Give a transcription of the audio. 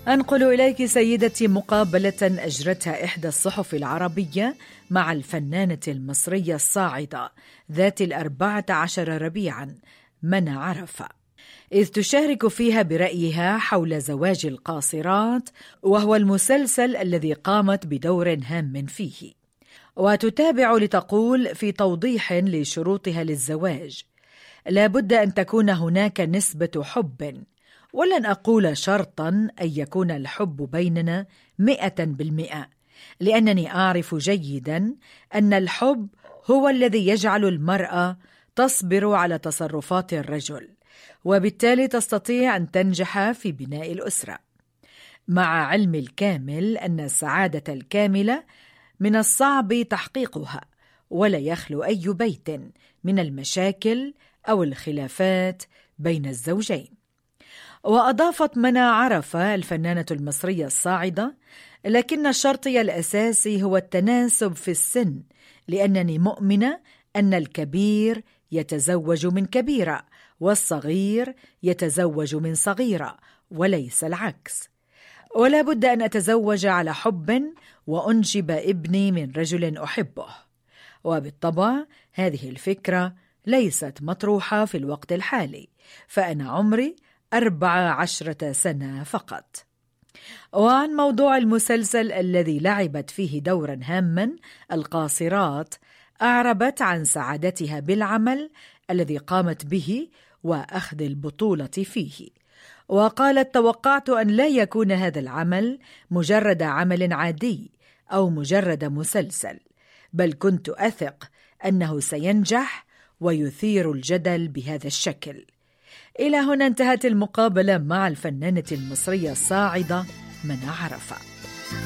أنقل إليك سيدتي مقابلة أجرتها إحدى الصحف العربية مع الفنانة المصرية الصاعدة ذات 14 ربيعاً منى عرفة، إذ تشارك فيها برأيها حول زواج القاصرات، وهو المسلسل الذي قامت بدور هام فيه. وتتابع لتقول في توضيح لشروطها للزواج: لا بد أن تكون هناك نسبة حب، ولن أقول شرطاً أن يكون الحب بيننا 100%، لأنني أعرف جيداً أن الحب هو الذي يجعل المرأة تصبر على تصرفات الرجل، وبالتالي تستطيع أن تنجح في بناء الأسرة، مع علم الكامل أن السعادة الكاملة من الصعب تحقيقها، ولا يخلو أي بيت من المشاكل أو الخلافات بين الزوجين. وأضافت منى عرفة الفنانة المصرية الصاعدة: لكن شرطي الأساسي هو التناسب في السن، لأنني مؤمنة أن الكبير يتزوج من كبيرة والصغير يتزوج من صغيرة، وليس العكس. ولا بد أن أتزوج على حب وأنجب ابني من رجل أحبه. وبالطبع هذه الفكرة ليست مطروحة في الوقت الحالي، فأنا عمري 14 سنة فقط. وعن موضوع المسلسل الذي لعبت فيه دورا هاما، القاصرات، أعربت عن سعادتها بالعمل الذي قامت به وأخذ البطولة فيه، وقالت: توقعت أن لا يكون هذا العمل مجرد عمل عادي أو مجرد مسلسل، بل كنت أثق أنه سينجح ويثير الجدل بهذا الشكل. إلى هنا انتهت المقابلة مع الفنانة المصرية الصاعدة منى عرفة.